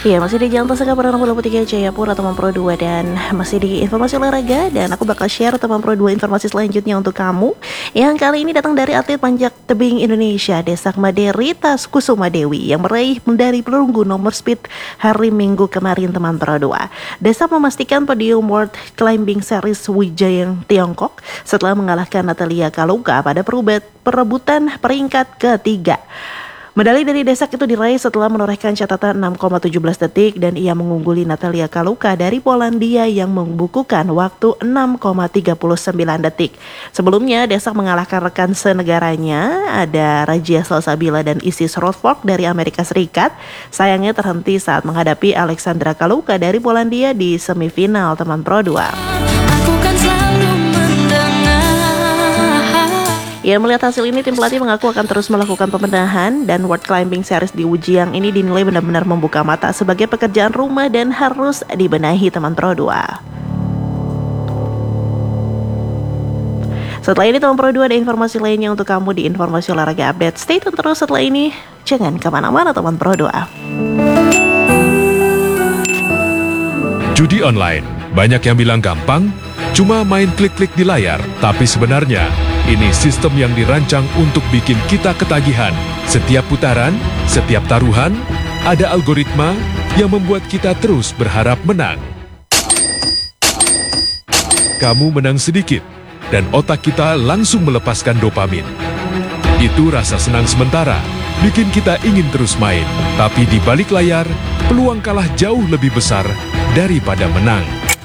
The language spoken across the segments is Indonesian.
Ya, masih di Jalan Pasar Perdana 63 Jayapura, teman Pro 2, dan masih di informasi olahraga, dan aku bakal share teman Pro 2 informasi selanjutnya untuk kamu yang kali ini datang dari atlet panjat tebing Indonesia Desak Maderita Kusuma Dewi yang meraih medali perunggu nomor speed hari Minggu kemarin, teman Pro 2. Desak memastikan podium World Climbing Series Wijayang Tiongkok setelah mengalahkan Natalia Kaluka pada perebutan peringkat ketiga. Medali dari Desak itu diraih setelah menorehkan catatan 6,17 detik dan ia mengungguli Natalia Kaluka dari Polandia yang membukukan waktu 6,39 detik. Sebelumnya Desak mengalahkan rekan senegaranya, ada Rajia Salsabila dan Isis Rothfork dari Amerika Serikat. Sayangnya terhenti saat menghadapi Alexandra Kaluka dari Polandia di semifinal, teman Pro 2. Ya, melihat hasil ini, tim pelatih mengaku akan terus melakukan pembenahan dan World Climbing Series di Wijayang ini dinilai benar-benar membuka mata sebagai pekerjaan rumah dan harus dibenahi, teman Pro 2. Setelah ini, teman Pro 2, ada informasi lainnya untuk kamu di informasi olahraga update. Stay tune terus setelah ini, jangan kemana-mana, teman Pro 2. Judi online, banyak yang bilang gampang, cuma main klik-klik di layar, tapi sebenarnya ini sistem yang dirancang untuk bikin kita ketagihan. Setiap putaran, setiap taruhan, ada algoritma yang membuat kita terus berharap menang. Kamu menang sedikit, dan otak kita langsung melepaskan dopamin. Itu rasa senang sementara, bikin kita ingin terus main. Tapi di balik layar, peluang kalah jauh lebih besar daripada menang.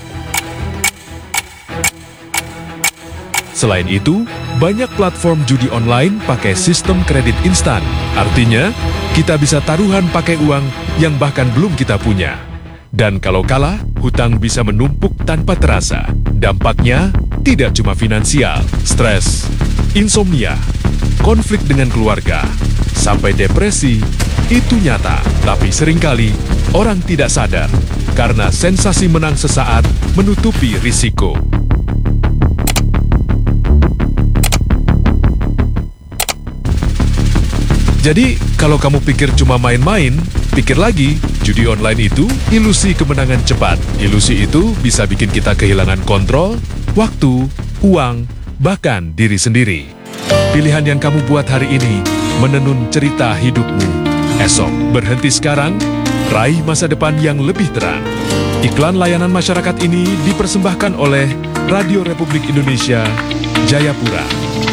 Selain itu, banyak platform judi online pakai sistem kredit instan. Artinya, kita bisa taruhan pakai uang yang bahkan belum kita punya. Dan kalau kalah, hutang bisa menumpuk tanpa terasa. Dampaknya tidak cuma finansial, stres, insomnia, konflik dengan keluarga, sampai depresi. Itu nyata, tapi seringkali orang tidak sadar karena sensasi menang sesaat menutupi risiko. Jadi, kalau kamu pikir cuma main-main, pikir lagi, judi online itu ilusi kemenangan cepat. Ilusi itu bisa bikin kita kehilangan kontrol, waktu, uang, bahkan diri sendiri. Pilihan yang kamu buat hari ini menenun cerita hidupmu. Esok, berhenti sekarang, raih masa depan yang lebih terang. Iklan layanan masyarakat ini dipersembahkan oleh Radio Republik Indonesia, Jayapura.